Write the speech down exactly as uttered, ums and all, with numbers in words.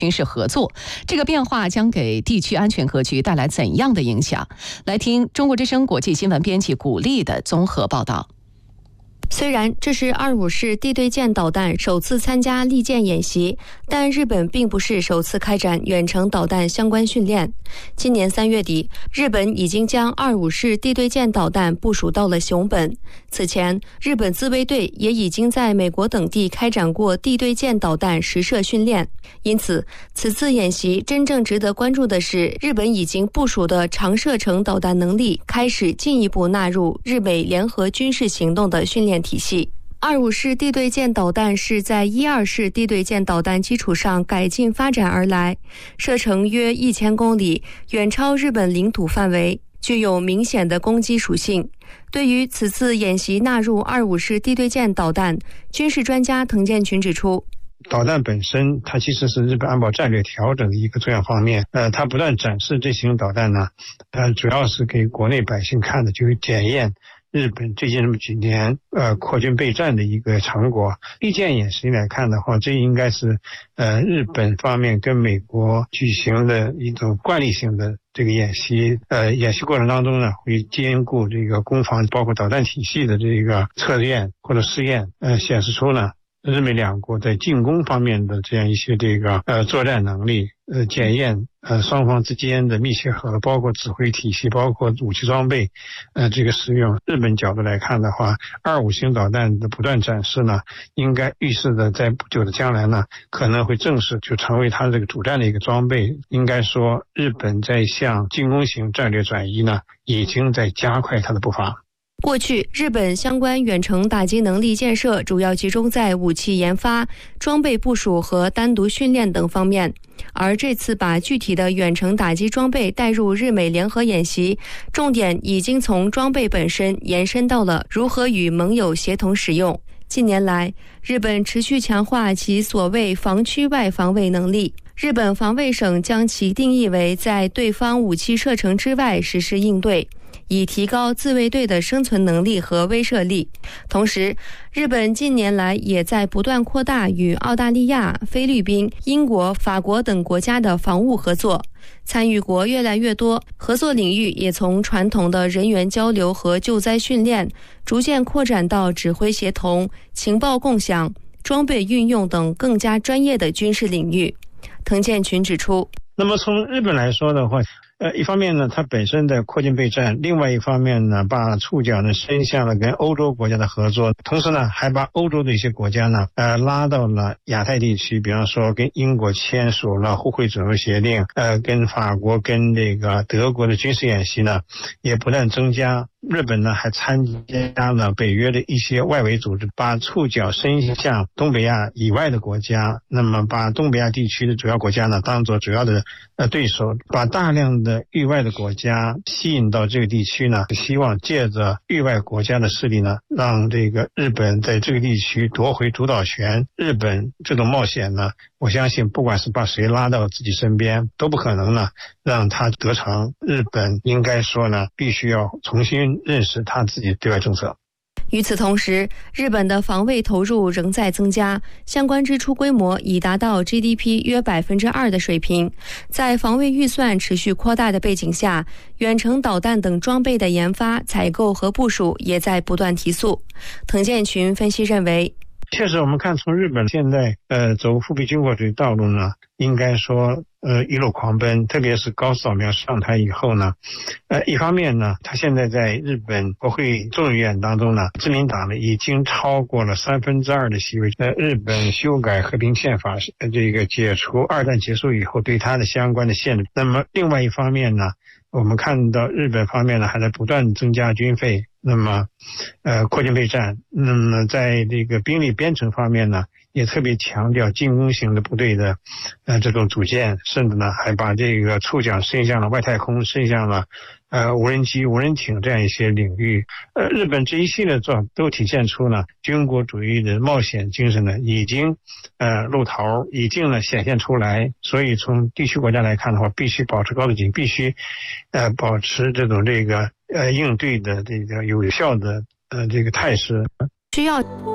军事合作，这个变化将给地区安全格局带来怎样的影响？来听中国之声国际新闻编辑古丽的综合报道。 虽然这是二五式地对舰导弹首次参加利剑演习，但日本并不是首次开展远程导弹相关训练。今年三月底，日本已经将二五式地对舰导弹部署到了熊本。此前，日本自卫队也已经在美国等地开展过地对舰导弹实射训练。因此，此次演习真正值得关注的是，日本已经部署的长射程导弹能力开始进一步纳入日美联合军事行动的训练体系。二五式地对舰导弹是在一二式地对舰导弹基础上改进发展而来，射程约一千公里，远超日本领土范围，具有明显的攻击属性。对于此次演习纳入二五式地对舰导弹，军事专家滕建群指出， 导弹本身它其实是日本安保战略调整的一个重要方面，呃，它不断展示这型导弹呢，呃，主要是给国内百姓看的，就是检验日本最近这么几年呃扩军备战的一个成果。利剑演习来看的话，这应该是呃日本方面跟美国举行的一种惯例性的这个演习。呃演习过程当中呢，会兼顾这个攻防，包括导弹体系的这个测验或者试验，呃显示出呢日美两国在进攻方面的这样一些这个呃作战能力，呃检验呃双方之间的密切合作，包括指挥体系，包括武器装备，呃这个使用。日本角度来看的话，二五型导弹的不断展示呢，应该预示的在不久的将来呢，可能会正式就成为它这个主战的一个装备。应该说，日本在向进攻型战略转移呢，已经在加快它的步伐。 过去，日本相关远程打击能力建设主要集中在武器研发、装备部署和单独训练等方面，而这次把具体的远程打击装备带入日美联合演习，重点已经从装备本身延伸到了如何与盟友协同使用。近年来，日本持续强化其所谓防区外防卫能力。日本防卫省将其定义为在对方武器射程之外实施应对，以提高自卫队的生存能力和威慑力。同时，日本近年来也在不断扩大与澳大利亚、菲律宾、英国、法国等国家的防务合作，参与国越来越多，合作领域也从传统的人员交流和救灾训练，逐渐扩展到指挥协同、情报共享、装备运用等更加专业的军事领域。滕建群指出， 那么从日本来说的话，呃，一方面呢，它本身的扩军备战；另外一方面呢，把触角呢伸向了跟欧洲国家的合作，同时呢，还把欧洲的一些国家呢，呃，拉到了亚太地区，比方说跟英国签署了互惠准入协定，呃，跟法国、跟这个德国的军事演习呢，也不断增加。日本呢还参加了北约的一些外围组织，把触角伸向东北亚以外的国家，那么把东北亚地区的主要国家呢当作主要的呃对手，把大量的域外的国家吸引到这个地区呢，希望借着域外国家的势力呢，让这个日本在这个地区夺回主导权。日本这种冒险呢，我相信不管是把谁拉到自己身边，都不可能呢让他得逞。日本应该说呢，必须要重新认识他自己的对外政策。 与此同时，日本的防卫投入仍在增加，相关支出规模已达到 G D P 约 百分之二 的水平。在防卫预算持续扩大的背景下，远程导弹等装备的研发、采购和部署也在不断提速。滕建群分析认为， 确实我们看从日本现在呃走复辟军国主义道路呢，应该说呃一路狂奔，特别是高市早苗上台以后呢，呃一方面呢，他现在在日本国会众议院当中呢，自民党呢已经超过了三分之二的席位。呃日本修改和平宪法，呃这个解除二战结束以后对它的相关的限制。那么另外一方面呢，我们看到日本方面呢还在不断增加军费，那么呃扩军备战，那么在这个兵力编程方面呢，也特别强调进攻型的部队的呃这种组建，甚至呢还把这个触角伸向了外太空，伸向了呃无人机、无人艇这样一些领域。呃日本这一系列做法都体现出呢军国主义的冒险精神呢已经呃露头，已经呢显现出来。所以从地区国家来看的话，必须保持高度警惕，必须呃保持这种这个呃应对的这个有效的呃这个态势。 需要